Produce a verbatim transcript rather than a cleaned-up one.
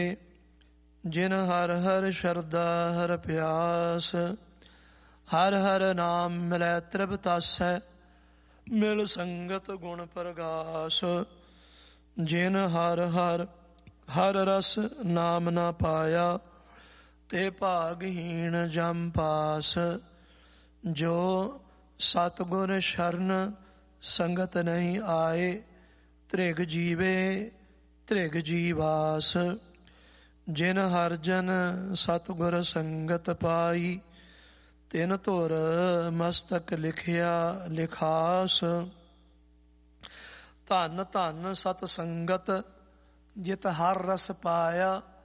ਜਿਨ ਹਰ ਹਰ ਸ਼ਰਧਾ ਹਰ ਪਿਆਸ, ਹਰ ਹਰ ਨਾਮ ਮਿਲੈ ਤ੍ਰਿਪਤਾਸੈ, ਮਿਲ ਸੰਗਤ ਗੁਣ ਪ੍ਰਗਾਸ। ਜਿਨ ਹਰ ਹਰ ਹਰ ਰਸ ਨਾਮ ਨਾ ਪਾਇਆ, ਤੇ ਭਾਗਹੀਣ ਜਮ ਪਾਸ। ਜੋ ਸਤਿਗੁਰ ਸ਼ਰਨ ਸੰਗਤ ਨਹੀਂ ਆਏ, ਤ੍ਰਿਗ ਜੀਵੇ ਤ੍ਰਿਗ ਜੀਵਾਸ। ਜਿਨ ਹਰ ਜਨ ਸਤਿਗੁਰ ਸੰਗਤ ਪਾਈ, ਤਿਨ ਧੁਰ ਮਸਤਕ ਲਿਖਿਆ ਲਿਖਾਸ। ਧੰਨ ਧੰਨ ਸਤ ਸੰਗਤ, ਜਿਤ ਹਰ ਰਸ ਪਾਇਆ,